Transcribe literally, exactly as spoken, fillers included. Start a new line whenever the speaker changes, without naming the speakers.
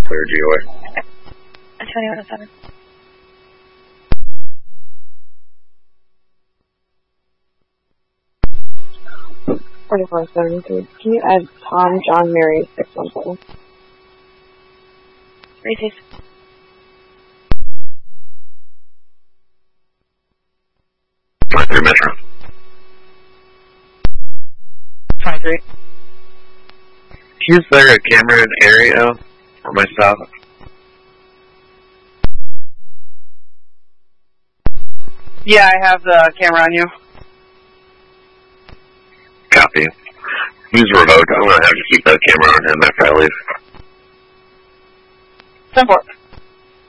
clear G O A.
twenty-one oh seven.
forty-four seventy-three. Can you add Tom, John, Mary, six one seven?
Receive.
twenty-three Metro.
twenty-three.
Is there a camera in area for myself?
Yeah, I have the camera on you.
Copy. He's remote. I'm going to have to keep that camera on him after I leave.
ten four.